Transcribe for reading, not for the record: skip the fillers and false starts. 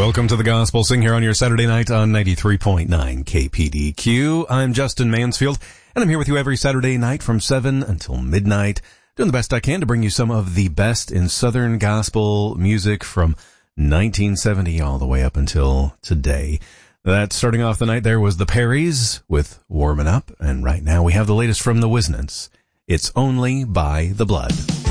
Welcome to the Gospel Sing here on your Saturday night on 93.9 KPDQ. I'm Justin Mansfield, and I'm here with you every Saturday night from 7 until midnight, doing the best I can to bring you some of the best in Southern gospel music from 1970 all the way up until today. That starting off the night there was the Perrys with Warmin' Up, and right now we have the latest from the Wisnants. It's Only by the Blood.